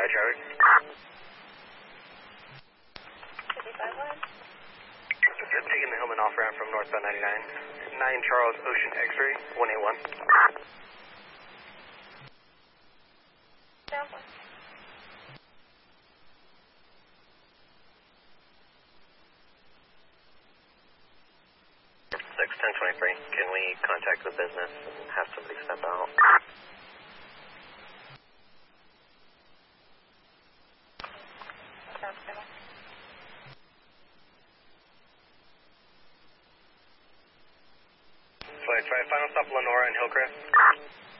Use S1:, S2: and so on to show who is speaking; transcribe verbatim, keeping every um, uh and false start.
S1: Roger, traffic.
S2: fifty-five one.
S1: Just taking the Hillman off ramp from northbound ninety-nine. nine Charles Ocean X-ray, one eight one.
S2: Down one.
S1: six ten twenty-three, can we contact the business and have somebody step out?
S2: Sounds good.
S1: Flight five, final stop Lenora and Hillcrest.